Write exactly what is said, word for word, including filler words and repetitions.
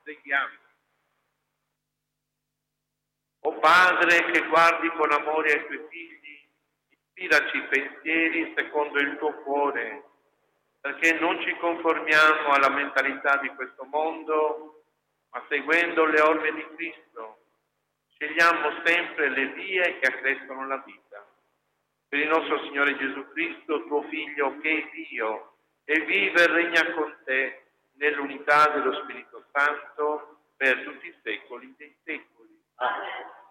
Preghiamo. O Padre che guardi con amore ai tuoi figli, ispiraci i pensieri secondo il tuo cuore, perché non ci conformiamo alla mentalità di questo mondo, ma seguendo le orme di Cristo, scegliamo sempre le vie che accrescono la vita. Per il nostro Signore Gesù Cristo, tuo Figlio, che è Dio, e vive e regna con te nell'unità dello Spirito Santo per tutti i secoli dei secoli. Amen.